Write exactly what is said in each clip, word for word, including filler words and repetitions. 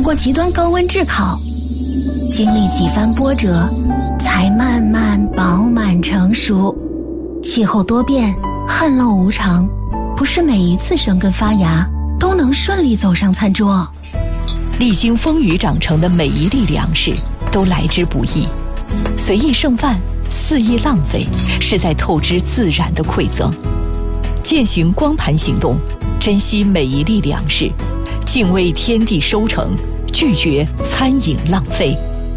经过极端高温炙烤，经历几番波折，才慢慢饱满成熟。气候多变，旱涝无常，不是每一次生根发芽都能顺利走上餐桌。 历经风雨长成的每一粒粮食都来之不易，随意剩饭，肆意浪费，是在透支自然的馈赠。践行光盘行动，珍惜每一粒粮食，敬畏天地收成，拒绝餐饮浪费。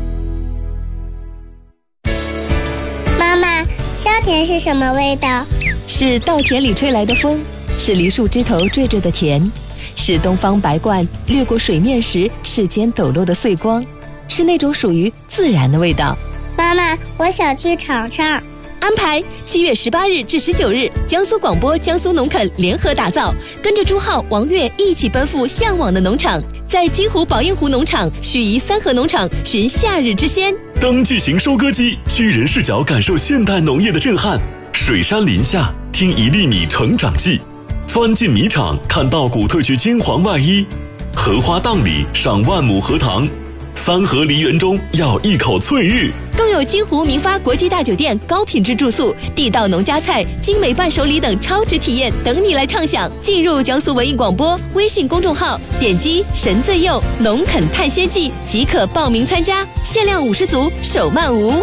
妈妈，香甜是什么味道？ 是稻田里吹来的风，是梨树枝头缀着的甜，是东方白鹳掠过水面时世间抖落的碎光，是那种属于自然的味道。 妈妈，我想去尝尝。 安排七月十八日至十九日，江苏广播、江苏农垦联合打造，跟着朱浩、王悦一起奔赴向往的农场，在金湖宝应湖农场、盱眙三河农场寻夏日之鲜。 当巨型收割机居人视角感受现代农业的震撼，水山林下听一粒米成长记，钻进米场看稻谷褪去金黄外衣，荷花荡里赏万亩荷塘，三河梨园中要一口翠玉。 更有金湖明发国际大酒店高品质住宿、地道农家菜、精美伴手礼等超值体验等你来畅享。进入江苏文艺广播微信公众号，点击神最右农垦探鲜记即可报名参加，限量五十组，手慢无。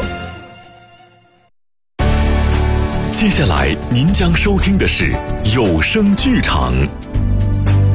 接下来您将收听的是有声剧场。